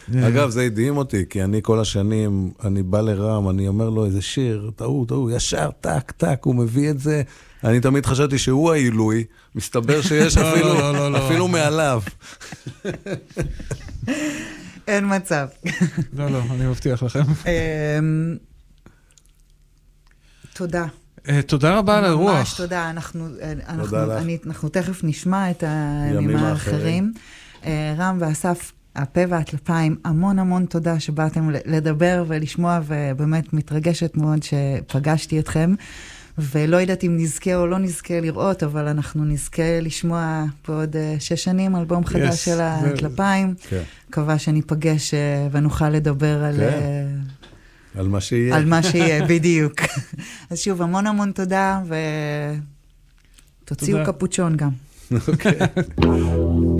אגב, זה הדהים אותי, כי אני כל השנים, אני בא לרם, אני אומר לו איזה שיר, טעו, ישר, טק, טק, הוא מביא את זה. אני תמיד חשבתי שהוא העילוי, מסתבר שיש אפילו מעליו. אין מצב. לא, אני מבטיח לכם. תודה. תודה רבה על הרוח. ממש תודה. אנחנו תכף נשמע את הימים האחרים. רם ואסף, הפה והטלפיים, המון המון תודה שבאתם לדבר ולשמוע, ובאמת מתרגשת מאוד שפגשתי אתכם. ולא יודעת אם נזכה או לא נזכה לראות, אבל אנחנו נזכה לשמוע פה עוד 6 שנים אלבום חדש של הטלפיים. מקווה שניפגש ונוכל לדבר על מה שיהיה. על מה שיהיה, בדיוק. אז שוב, המון המון תודה, ותוציאו קפוצ'ון גם. אוקיי.